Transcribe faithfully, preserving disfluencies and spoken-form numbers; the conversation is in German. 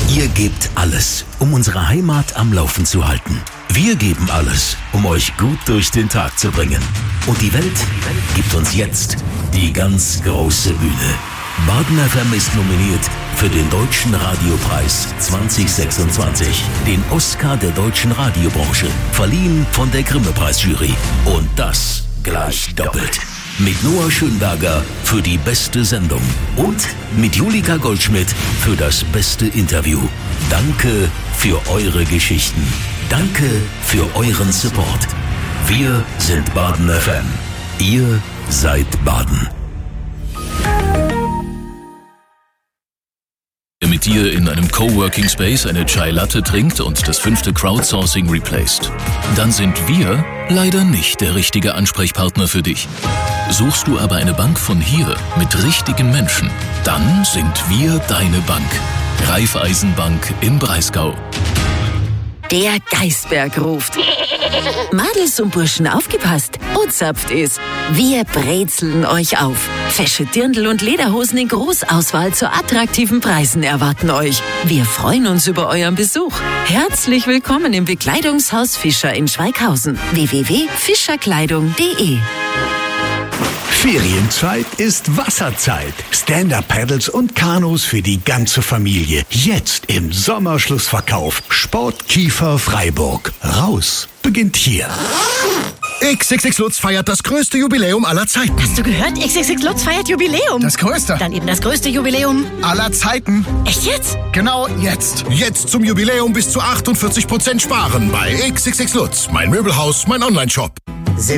Ihr gebt alles, um unsere Heimat am Laufen zu halten. Wir geben alles, um euch gut durch den Tag zu bringen. Und die Welt gibt uns jetzt die ganz große Bühne. Baden F M ist nominiert für den Deutschen Radiopreis zwanzig sechsundzwanzig, den Oscar der deutschen Radiobranche, verliehen von der Grimme-Preisjury. Und das gleich doppelt. Mit Noah Schönberger für die beste Sendung und mit Julika Goldschmidt für das beste Interview. Danke für eure Geschichten. Danke für euren Support. Wir sind Baden F M. Ihr seid Baden. Mit dir in einem Coworking Space eine Chai Latte trinkt und das fünfte Crowdsourcing replaced, dann sind wir leider nicht der richtige Ansprechpartner für dich. Suchst du aber eine Bank von hier mit richtigen Menschen, dann sind wir deine Bank. Raiffeisenbank im Breisgau. Der Geisberg ruft. Madels und Burschen, aufgepasst. Und zapft es. Wir brezeln euch auf. Fesche Dirndl und Lederhosen in Großauswahl zu attraktiven Preisen erwarten euch. Wir freuen uns über euren Besuch. Herzlich willkommen im Bekleidungshaus Fischer in Schweighausen. w w w punkt fischerkleidung punkt de. Ferienzeit ist Wasserzeit. Stand-Up-Paddles und Kanus für die ganze Familie. Jetzt im Sommerschlussverkauf. Sportkiefer Freiburg. Raus beginnt hier. X X X Lutz feiert das größte Jubiläum aller Zeiten. Hast du gehört? X X X Lutz feiert Jubiläum. Das größte. Dann eben das größte Jubiläum aller Zeiten. Echt jetzt? Genau jetzt. Jetzt zum Jubiläum bis zu achtundvierzig Prozent sparen bei X X X Lutz. Mein Möbelhaus, mein Onlineshop.